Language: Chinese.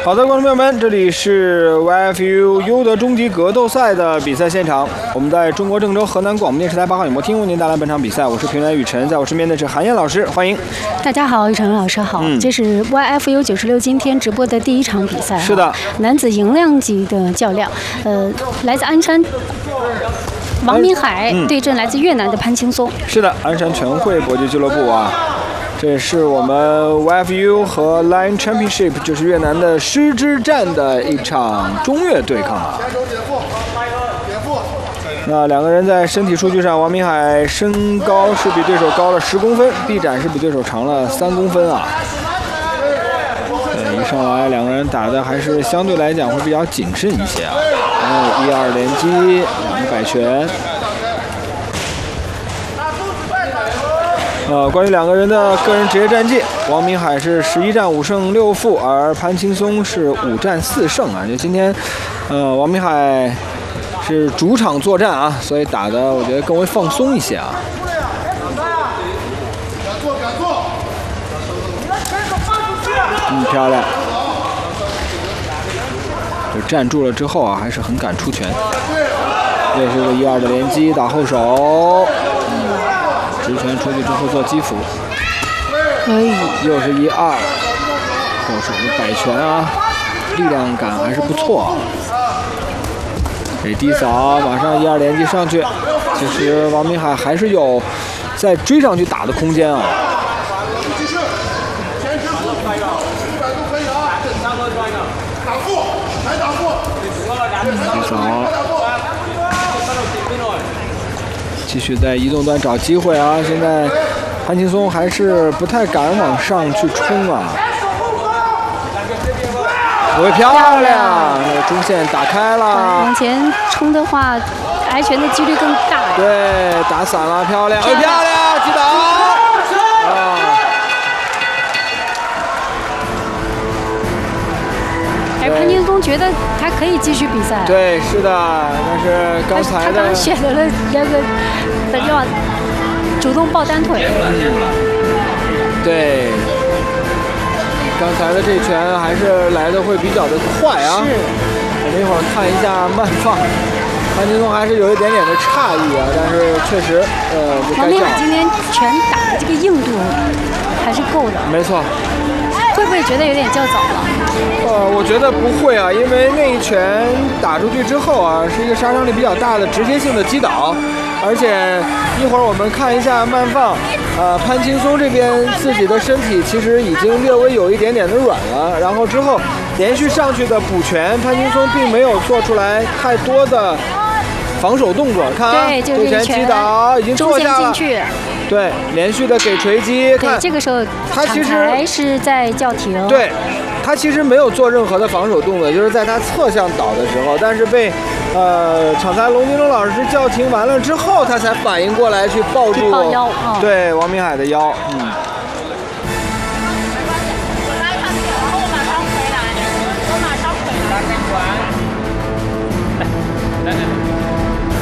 好的，观众朋友们，这里是 YFU 优德终极格斗赛的比赛现场。我们在中国郑州河南广播电视台8号演播厅为您带来本场比赛。我是评委雨辰，在我身边的是韩燕老师，欢迎。 大家好，雨辰老师好。这是 YFU 96今天直播的第一场比赛。 是的， 男子银量级的较量，来自鞍山。王明海对阵来自越南的潘青松。 是的，鞍山全会搏击俱乐部啊。这是我们 YFU 和 Lion Championship， 就是越南的狮之战的一场中越对抗啊。那两个人在身体数据上，王明海身高是比对手高了10公分，臂展是比对手长了3公分啊。一上来两个人打的还是相对来讲会比较谨慎一些啊。然后1-2连击，摆拳。关于两个人的个人职业战绩，王明海是11战5胜6负，而潘青松是5战4胜啊。就今天，王明海是主场作战啊，所以打的我觉得更为放松一些啊。漂亮。就站住了之后啊，还是很敢出拳。这是个1-2的连击，打后手。直拳出去之后做击斧，可以，又是1-2，后手的摆拳啊，力量感还是不错啊。给低扫，马上1-2连击上去，其实王明海还是有再追上去打的空间啊。低扫。继续在移动端找机会啊！现在潘青松还是不太敢往上去冲啊。漂亮，那个中线打开了。 往前冲的话，挨拳的几率更大。 对，打散了，漂亮，漂亮，击倒。 潘青松觉得他可以继续比赛。 对，是的，但是刚才的他刚选择了那个要主动抱单腿。 对，刚才的这拳还是来的会比较的快啊。 是。 我们一会儿看一下慢放，潘青松还是有一点点的诧异啊，但是确实， 王明海今天拳打的这个硬度还是够的。 没错。 会不会觉得有点较早了？ 我觉得不会啊，因为那一拳打出去之后啊，是一个杀伤力比较大的直接性的击倒，而且一会儿我们看一下慢放，潘青松这边自己的身体其实已经略微有一点点的软了，然后之后连续上去的补拳，潘青松并没有做出来太多的防守动作，看啊， 对， 拳击倒已经坐下了。对，连续的给锤击，看这个时候他其实还是在叫停。 对，他其实没有做任何的防守动作，就是在他侧向倒的时候，但是被场裁龙金龙老师叫停完了之后，他才反应过来去抱住抱腰， 对王明海的腰，